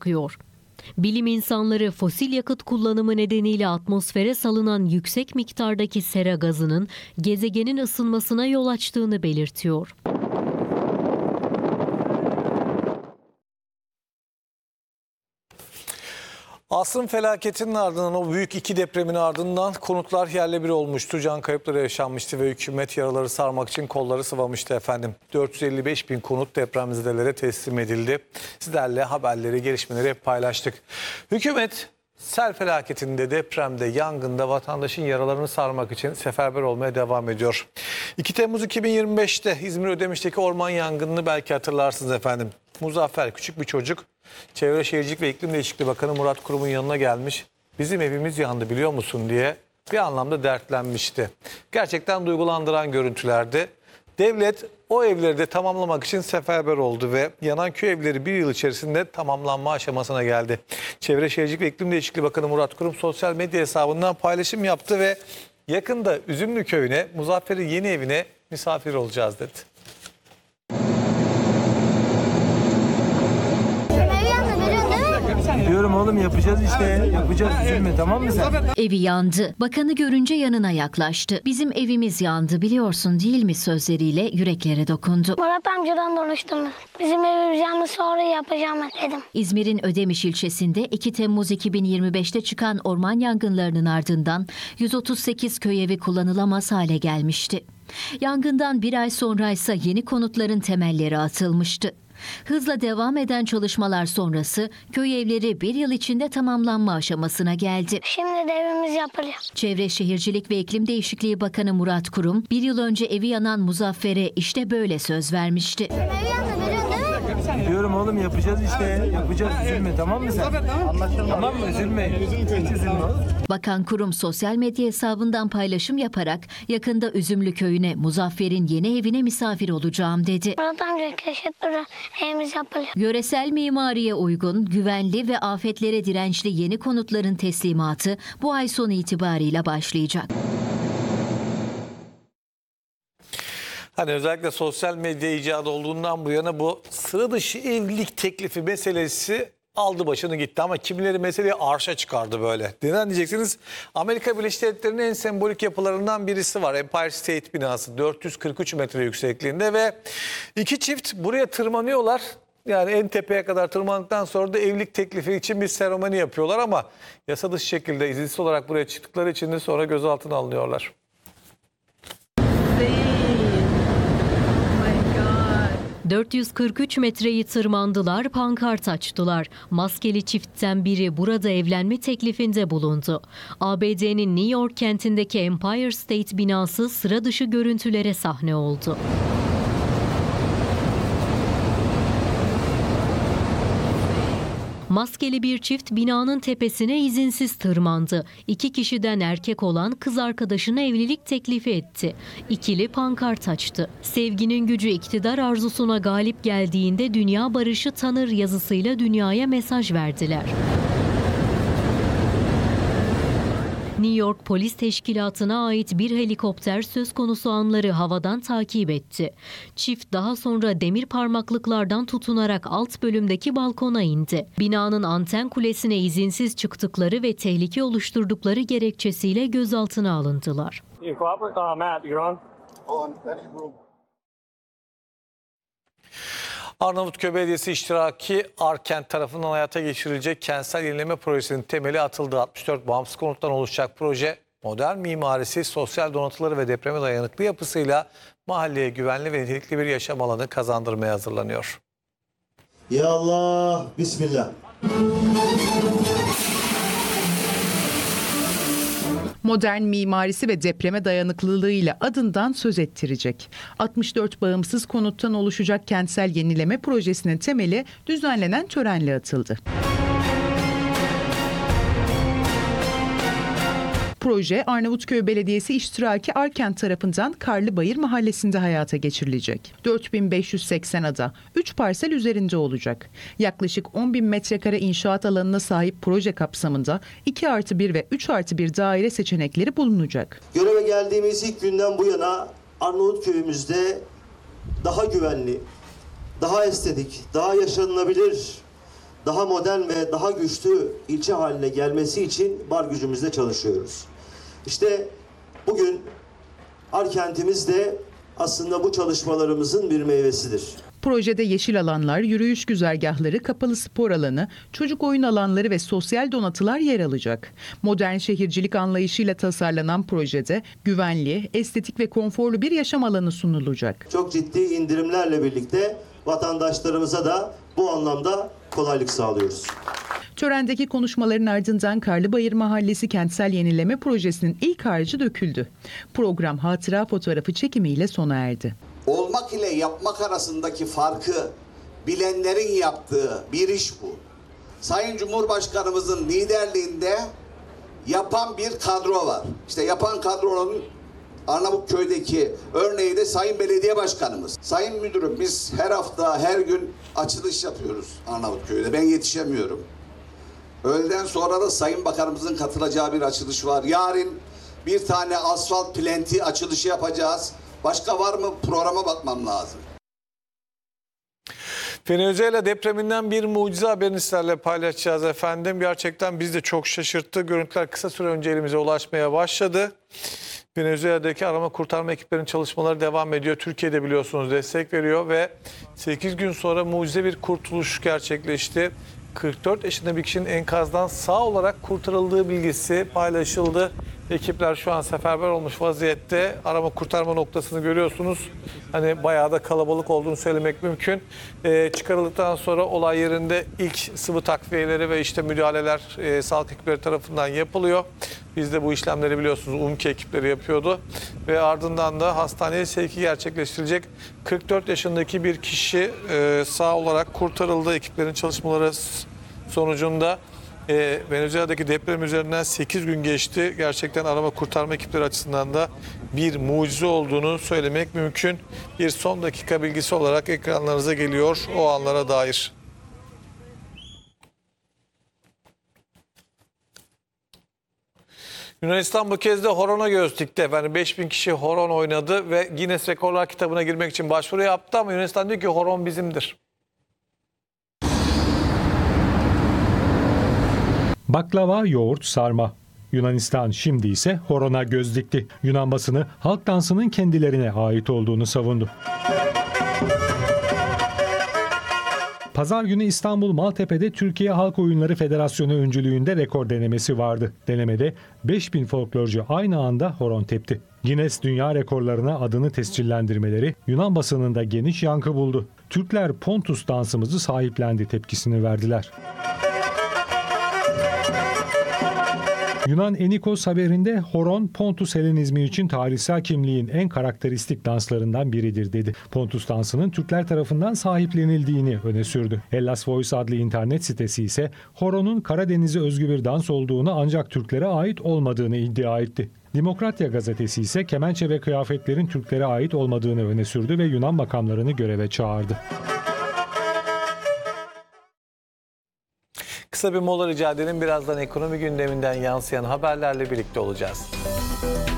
çıkıyor. Bilim insanları fosil yakıt kullanımı nedeniyle atmosfere salınan yüksek miktardaki sera gazının gezegenin ısınmasına yol açtığını belirtiyor. Asrın felaketinin ardından, o büyük iki depremin ardından konutlar yerle bir olmuştu. Can kayıpları yaşanmıştı ve hükümet yaraları sarmak için kolları sıvamıştı efendim. 455 bin konut depremzedelere teslim edildi. Sizlerle haberleri, gelişmeleri hep paylaştık. Hükümet sel felaketinde, depremde, yangında vatandaşın yaralarını sarmak için seferber olmaya devam ediyor. 2 Temmuz 2025'te İzmir Ödemiş'teki orman yangınını belki hatırlarsınız efendim. Muzaffer, küçük bir çocuk, Çevre Şehircilik ve İklim Değişikliği Bakanı Murat Kurum'un yanına gelmiş. Bizim evimiz yandı biliyor musun diye bir anlamda dertlenmişti. Gerçekten duygulandıran görüntülerdi. Devlet o evleri de tamamlamak için seferber oldu ve yanan köy evleri bir yıl içerisinde tamamlanma aşamasına geldi. Çevre Şehircilik ve İklim Değişikliği Bakanı Murat Kurum sosyal medya hesabından paylaşım yaptı ve yakında Üzümlü Köyü'ne, Muzaffer'in yeni evine misafir olacağız dedi. Diyorum oğlum, yapacağız işte. Yapacağız, üzülme, tamam mı sen? Evi yandı. Bakanı görünce yanına yaklaştı. Bizim evimiz yandı biliyorsun değil mi sözleriyle yüreklere dokundu. Murat amcadan konuştum. Bizim evimiz yandı, sonra yapacağım dedim. İzmir'in Ödemiş ilçesinde 2 Temmuz 2025'te çıkan orman yangınlarının ardından 138 köy evi kullanılamaz hale gelmişti. Yangından bir ay sonra ise yeni konutların temelleri atılmıştı. Hızla devam eden çalışmalar sonrası köy evleri bir yıl içinde tamamlanma aşamasına geldi. Şimdi de evimiz yapılıyor. Çevre Şehircilik ve İklim Değişikliği Bakanı Murat Kurum, bir yıl önce evi yanan Muzaffer'e işte böyle söz vermişti. Evi yandı, biliyorsun değil mi? Diyorum oğlum, yapacağız işte. Yapacağız, üzülme, tamam mı sen? Tamam mı? Üzülme. Hiç üzülme. Bakan Kurum sosyal medya hesabından paylaşım yaparak yakında Üzümlü Köyü'ne, Muzaffer'in yeni evine misafir olacağım dedi. Murat amca keşfetleri evimiz yapılıyor. Yöresel mimariye uygun, güvenli ve afetlere dirençli yeni konutların teslimatı bu ay sonu itibariyle başlayacak. Hani özellikle sosyal medya icadı olduğundan bu yana bu sıra dışı evlilik teklifi meselesi aldı başını gitti. Ama kimileri meseleyi arşa çıkardı böyle. Neden diyeceksiniz? Amerika Birleşik Devletleri'nin en sembolik yapılarından birisi var. Empire State binası 443 metre yüksekliğinde ve iki çift buraya tırmanıyorlar. Yani en tepeye kadar tırmandıktan sonra da evlilik teklifi için bir seremoni yapıyorlar ama yasa dışı şekilde izinsiz olarak buraya çıktıkları için de sonra gözaltına alınıyorlar. 443 metreyi tırmandılar, pankart açtılar. Maskeli çiftten biri burada evlenme teklifinde bulundu. ABD'nin New York kentindeki Empire State binası sıra dışı görüntülere sahne oldu. Maskeli bir çift binanın tepesine izinsiz tırmandı. 2 kişiden erkek olan kız arkadaşına evlilik teklifi etti. İkili pankart açtı. Sevginin gücü iktidar arzusuna galip geldiğinde dünya barışı tanır yazısıyla dünyaya mesaj verdiler. New York Polis Teşkilatı'na ait bir helikopter söz konusu anları havadan takip etti. Çift daha sonra demir parmaklıklardan tutunarak alt bölümdeki balkona indi. Binanın anten kulesine izinsiz çıktıkları ve tehlike oluşturdukları gerekçesiyle gözaltına alındılar. Arnavutköy Belediyesi iştiraki Arkent tarafından hayata geçirilecek kentsel yenileme projesinin temeli atıldı. 64 bağımsız konuttan oluşacak proje, modern mimarisi, sosyal donatıları ve depreme dayanıklı yapısıyla mahalleye güvenli ve nitelikli bir yaşam alanı kazandırmaya hazırlanıyor. Ya Allah, Bismillah. Modern mimarisi ve depreme dayanıklılığıyla adından söz ettirecek. 64 bağımsız konuttan oluşacak kentsel yenileme projesinin temeli düzenlenen törenle atıldı. Proje Arnavutköy Belediyesi iştiraki Arkent tarafından Karlıbayır Mahallesi'nde hayata geçirilecek. 4580 ada, 3 parsel üzerinde olacak. Yaklaşık 10.000 metrekare inşaat alanına sahip proje kapsamında 2+1 ve 3+1 daire seçenekleri bulunacak. Göreve geldiğimiz ilk günden bu yana Arnavutköy'ümüzde daha güvenli, daha estetik, daha yaşanılabilir, daha modern ve daha güçlü ilçe haline gelmesi için var gücümüzle çalışıyoruz. İşte bugün Arkent'imiz de aslında bu çalışmalarımızın bir meyvesidir. Projede yeşil alanlar, yürüyüş güzergahları, kapalı spor alanı, çocuk oyun alanları ve sosyal donatılar yer alacak. Modern şehircilik anlayışıyla tasarlanan projede güvenli, estetik ve konforlu bir yaşam alanı sunulacak. Çok ciddi indirimlerle birlikte vatandaşlarımıza da bu anlamda kolaylık sağlıyoruz. Törendeki konuşmaların ardından Karlıbayır Mahallesi Kentsel Yenileme Projesi'nin ilk harcı döküldü. Program hatıra fotoğrafı çekimiyle sona erdi. Olmak ile yapmak arasındaki farkı bilenlerin yaptığı bir iş bu. Sayın Cumhurbaşkanımızın liderliğinde yapan bir kadro var. İşte yapan kadronun Arnavutköy'deki örneği de Sayın Belediye Başkanımız. Sayın Müdürüm, biz her hafta her gün açılış yapıyoruz Arnavutköy'de. Ben yetişemiyorum. Öğleden sonra da Sayın Bakanımızın katılacağı bir açılış var. Yarın bir tane asfalt plenti açılışı yapacağız. Başka var mı? Programa bakmam lazım. Venezuela depreminden bir mucize haberini sizlerle paylaşacağız efendim. Gerçekten bizi de çok şaşırttı. Görüntüler kısa süre önce elimize ulaşmaya başladı. Venezuela'daki arama kurtarma ekiplerinin çalışmaları devam ediyor. Türkiye'de biliyorsunuz destek veriyor ve 8 gün sonra mucize bir kurtuluş gerçekleşti. 44 yaşında bir kişinin enkazdan sağ olarak kurtarıldığı bilgisi paylaşıldı. Ekipler şu an seferber olmuş vaziyette. Arama kurtarma noktasını görüyorsunuz. Hani bayağı da kalabalık olduğunu söylemek mümkün. Çıkarıldıktan sonra olay yerinde ilk sıvı takviyeleri ve işte müdahaleler sağlık ekipleri tarafından yapılıyor. Biz de bu işlemleri biliyorsunuz UMKE ekipleri yapıyordu. Ve ardından da hastaneye sevki gerçekleştirilecek. 44 yaşındaki bir kişi sağ olarak kurtarıldı ekiplerin çalışmaları sonucunda. Venezuela'daki deprem üzerinden 8 gün geçti. Gerçekten arama kurtarma ekipleri açısından da bir mucize olduğunu söylemek mümkün. Bir son dakika bilgisi olarak ekranlarınıza geliyor o anlara dair. Yunanistan bu kez de horona göz dikti efendim. 5000 kişi horon oynadı ve Guinness Rekorlar kitabına girmek için başvuru yaptı ama Yunanistan diyor ki horon bizimdir. Baklava, yoğurt, sarma. Yunanistan şimdi ise horona göz dikti. Yunan basını halk dansının kendilerine ait olduğunu savundu. Pazar günü İstanbul Maltepe'de Türkiye Halk Oyunları Federasyonu öncülüğünde rekor denemesi vardı. Denemede 5000 folklorcu aynı anda horon tepti. Guinness Dünya Rekorlarına adını tescillendirmeleri Yunan basınında geniş yankı buldu. Türkler Pontus dansımızı sahiplendi tepkisini verdiler. Yunan Enikos haberinde horon Pontus Helenizmi için tarihsel kimliğin en karakteristik danslarından biridir dedi. Pontus dansının Türkler tarafından sahiplenildiğini öne sürdü. Hellas Voice adlı internet sitesi ise horonun Karadeniz'e özgü bir dans olduğunu ancak Türklere ait olmadığını iddia etti. Demokratya gazetesi ise kemençe ve kıyafetlerin Türklere ait olmadığını öne sürdü ve Yunan makamlarını göreve çağırdı. Kısa bir mola rica edelim. Birazdan ekonomi gündeminden yansıyan haberlerle birlikte olacağız.